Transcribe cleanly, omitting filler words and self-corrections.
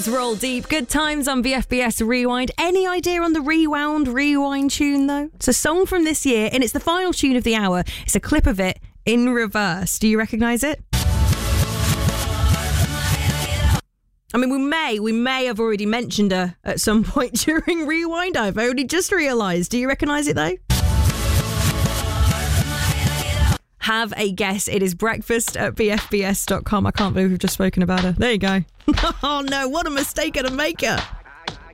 Roll deep. Good times on VFBS Rewind. Any idea on the rewind tune though? It's a song from this year and it's the final tune of the hour. It's a clip of it in reverse. Do you recognise it? I mean, we may have already mentioned her at some point during Rewind. I've only just realised. Do you recognise it though? Have a guess. It is breakfast at bfbs.com. I can't believe we've just spoken about her. There you go. Oh no, what a mistake and a maker.